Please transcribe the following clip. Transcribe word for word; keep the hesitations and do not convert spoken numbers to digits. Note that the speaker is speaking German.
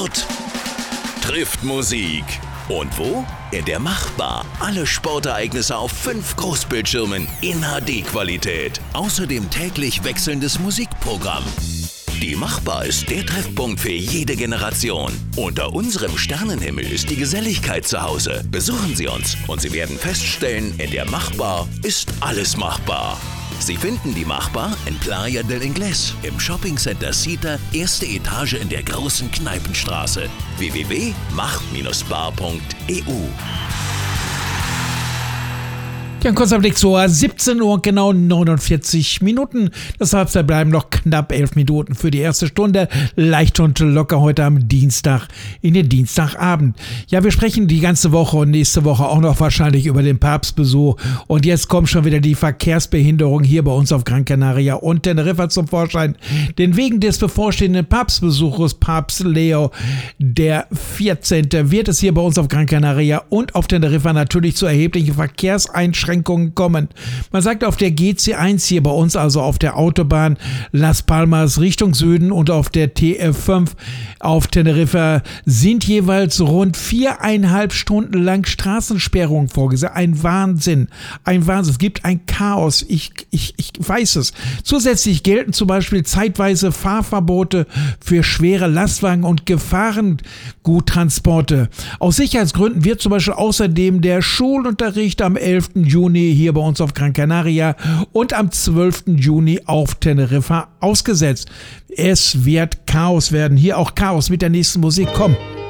Trifft Musik. Und wo? In der Machbar. Alle Sportereignisse auf fünf Großbildschirmen in H D-Qualität. Außerdem täglich wechselndes Musikprogramm. Die Machbar ist der Treffpunkt für jede Generation. Unter unserem Sternenhimmel ist die Geselligkeit zu Hause. Besuchen Sie uns und Sie werden feststellen, in der Machbar ist alles machbar. Sie finden die Machbar in Playa del Inglés, im Shoppingcenter Cita, erste Etage in der großen Kneipenstraße. w w w punkt mach Bindestrich bar punkt e u. Ja, ein kurzer Blick zur siebzehn Uhr, genau neunundvierzig Minuten. Deshalb bleiben noch knapp elf Minuten für die erste Stunde. Leicht und locker heute am Dienstag, in den Dienstagabend. Ja, wir sprechen die ganze Woche und nächste Woche auch noch wahrscheinlich über den Papstbesuch. Und jetzt kommt schon wieder die Verkehrsbehinderung hier bei uns auf Gran Canaria und Teneriffa zum Vorschein. Denn wegen des bevorstehenden Papstbesuches, Papst Leo der vierzehnte, wird es hier bei uns auf Gran Canaria und auf Teneriffa natürlich zu erheblichen Verkehrseinschränkungen kommen. Man sagt auf der G C eins hier bei uns, also auf der Autobahn Las Palmas Richtung Süden und auf der T F fünf auf Teneriffa sind jeweils rund viereinhalb Stunden lang Straßensperrungen vorgesehen. Ein Wahnsinn. Ein Wahnsinn. Es gibt ein Chaos. Ich, ich, ich weiß es. Zusätzlich gelten zum Beispiel zeitweise Fahrverbote für schwere Lastwagen und Gefahrenguttransporte. Aus Sicherheitsgründen wird zum Beispiel außerdem der Schulunterricht am elften Juni hier bei uns auf Gran Canaria und am zwölften Juni auf Teneriffa ausgesetzt. Es wird Chaos werden. Hier auch Chaos mit der nächsten Musik. Komm.